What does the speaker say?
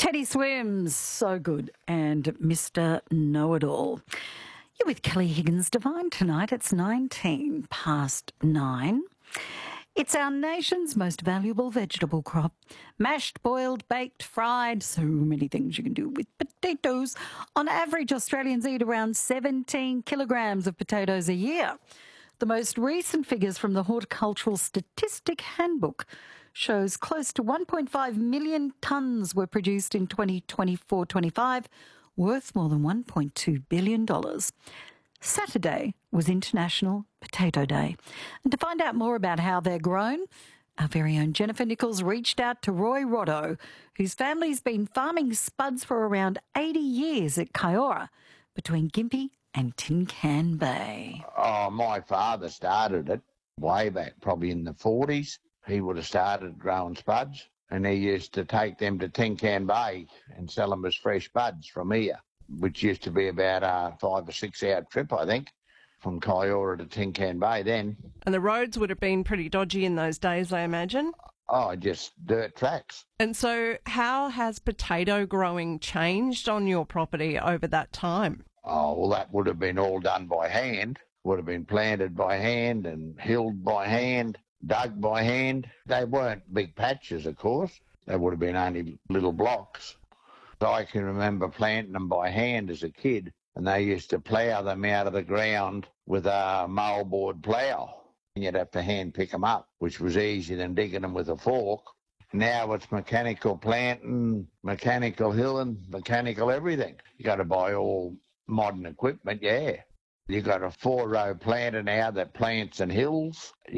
Teddy Swims, so good, and Mr. Know-It-All. You're with Kelly Higgins Divine tonight. It's 19 past 9. It's our nation's most valuable vegetable crop. Mashed, boiled, baked, fried, so many things you can do with potatoes. On average, Australians eat around 17 kilograms of potatoes a year. The most recent figures from the Horticultural Statistic Handbook shows close to 1.5 million tonnes were produced in 2024-25, worth more than $1.2 billion. Saturday was International Potato Day. And to find out more about how they're grown, our very own Jennifer Nichols reached out to Roy Roddo, whose family's been farming spuds for around 80 years at Kiora, between Gympie and Tin Can Bay. Oh, my father started it way back, probably in the 40s. He would have started growing spuds, and he used to take them to Tin Can Bay and sell them as fresh buds from here, which used to be about a 5 or 6 hour trip, I think, from Kiora to Tin Can Bay then. And the roads would have been pretty dodgy in those days, I imagine? Oh, just dirt tracks. And so how has potato growing changed on your property over that time? Oh, well, that would have been all done by hand. Would have been planted by hand and hilled by hand, dug by hand. They weren't big patches, of course. They would have been only little blocks. I can remember planting them by hand as a kid, and they used to plough them out of the ground with a moldboard plough. You'd have to hand pick them up, which was easier than digging them with a fork. Now it's mechanical planting, mechanical hilling, mechanical everything. You got to buy all modern equipment, yeah. You got a 4-row planter now that plants and hills.